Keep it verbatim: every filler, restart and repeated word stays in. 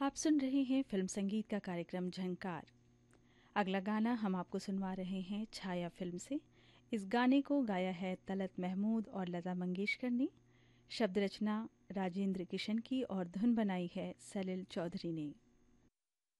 आप सुन रहे हैं फिल्म संगीत का कार्यक्रम झंकार। अगला गाना हम आपको सुनवा रहे हैं छाया फिल्म से। इस गाने को गाया है तलत महमूद और लता मंगेशकर ने। शब्द रचना राजेंद्र किशन की और धुन बनाई है सलिल चौधरी ने।